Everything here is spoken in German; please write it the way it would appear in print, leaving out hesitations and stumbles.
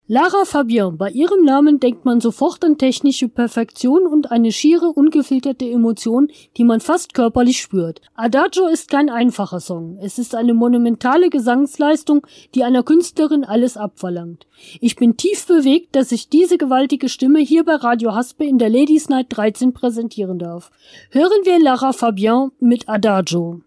Lara Fabian, bei ihrem Namen denkt man sofort an technische Perfektion und eine schiere, ungefilterte Emotion, die man fast körperlich spürt. Adagio ist kein einfacher Song. Es ist eine monumentale Gesangsleistung, die einer Künstlerin alles abverlangt. Ich bin tief bewegt, dass ich diese gewaltige Stimme hier bei Radio Haspe in der Ladies Night 13 präsentieren darf. Hören wir Lara Fabian mit Adagio.